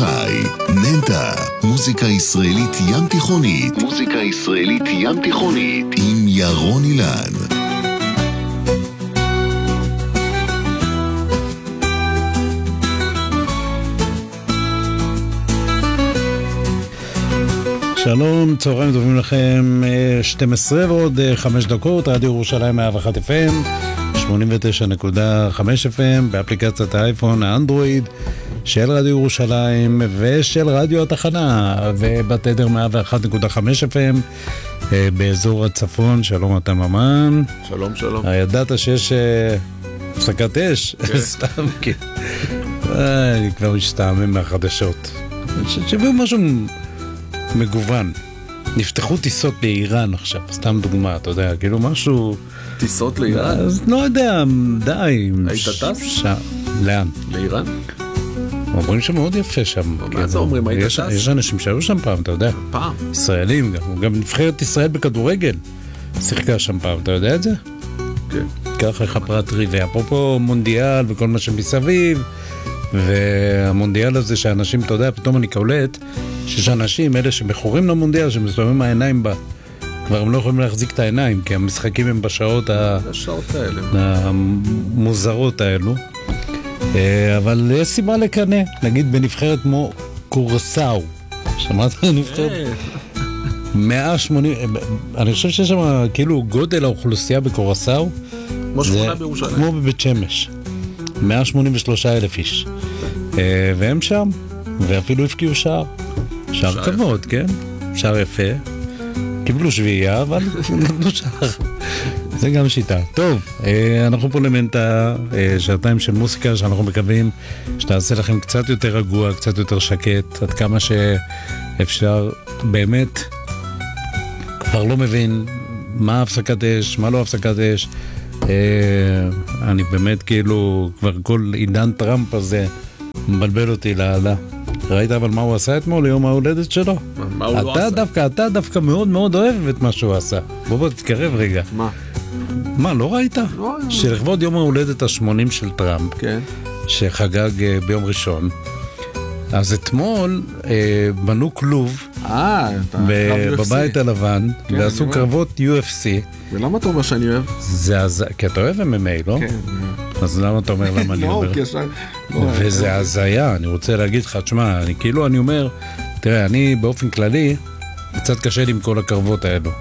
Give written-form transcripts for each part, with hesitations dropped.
חי, ננטה, מוזיקה ישראלית ים תיכונית. מוזיקה ישראלית ים תיכונית עם ירון אילן. שלום, צהריים טובים לכם, 12 ועוד 5 דקות, רדיו ירושלים 101 FM, 89.5 FM, באפליקציית האייפון, האנדרואיד, של רדיו ירושלים ושל רדיו התחנה, ובתדר 101.5 FM, באזור הצפון. שלום אתה ממן. שלום, שלום. ידעת שיש הפסקת אש? סתם, כן. אני כבר משתעמם מהחדשות. שווה משהו מגוון. נפתחו טיסות לאיראן עכשיו, סתם דוגמה, אתה יודע, כאילו משהו... טיסות לאיראן? אז לא יודע, די. היית טס? לאן? לאיראן? אומרים שמאוד יפה שם. מה זה אומרים? היית טס? יש אנשים שהיו שם פעם, אתה יודע. פעם? ישראלים גם נבחרת ישראל בכדורגל. שיחקה שם פעם, אתה יודע את זה? כן. ככה לך פרט ריבי. אפרופו מונדיאל וכל מה שמסביב, והמונדיאל הזה שאנשים, אתה יודע, פתאום אני קולט שיש אנשים, אלה שמכורים למונדיאל, שמסתובבים העיניים בה, כבר הם לא יכולים להחזיק את העיניים, כי המשחקים הם בשעות המוזרות האלו. אבל יש סיבה לקנה, נגיד בנבחרת כמו קורסאו, שמעת נבחרת? 180, אני חושב שיש שם כאילו גודל האוכלוסייה בקורסאו, כמו שכונה בירושלים, כמו בבית שמש, 183,000 איש, והם שם, ואפילו הפקיעו שער כבוד, כן? שער יפה, קיבלו שביעייה, אבל נתנו שער. זה גם שיטה. טוב, אנחנו פה למנטה, שעתיים של מוסיקה שאנחנו מקווים שתעשה לכם קצת יותר רגוע, קצת יותר שקט, עד כמה שאפשר. באמת כבר לא מבין מה הפסקת אש, מה לא הפסקת אש. אני באמת כאילו כבר כל עידן טראמפ הזה מבלבל אותי לעלה. ראית אבל מה הוא עשה אתמול ליום ההולדת שלו? מה הוא לא עשה? אתה דווקא מאוד מאוד אוהב את מה שהוא עשה. בוא תתקרב רגע. מה, לא ראית? לא. שלכבוד יום ההולדת ה-80 של טראמפ, כן. שחגג ביום ראשון, אז אתמול בנו כלוב בבית הלבן, ועשו קרבות UFC. ולמה אתה אומר שאני אוהב? כי אתה אוהב MMA, לא? כן. אז למה אתה אומר למה אני אומר? וזה הזיה, אני רוצה להגיד לך, תשמע, אני אומר, תראה, אני באופן כללי, קצת קשה לי עם כל הקרבות האלו.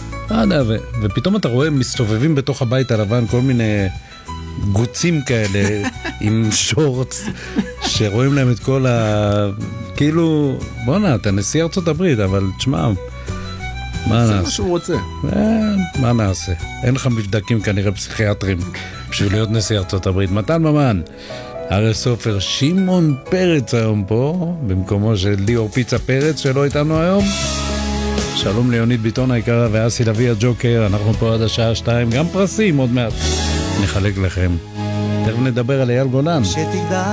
ופתאום אתה רואה, מסתובבים בתוך הבית הלבן כל מיני גוצים כאלה, עם שורץ, שרואים להם את כל כאילו, בוא'נה, אתה נשיא ארצות הברית, אבל תשמע, מה נעשה? זה מה שהוא רוצה. מה נעשה? אין לך מבדקים כנראה פסיכיאטרים בשביל להיות נשיא ארצות הברית. מתן ממן, הרי סופר, שמעון פרץ היום פה, במקומו של ליאור פיצה פרץ שלא איתנו היום. שלום ליונית ביטון היקרה ואסי לוי הג'וקר, אנחנו פה עד השעה 2, גם פרסים עוד מעט נחלק לכם. תכף נדבר על אייל גולן.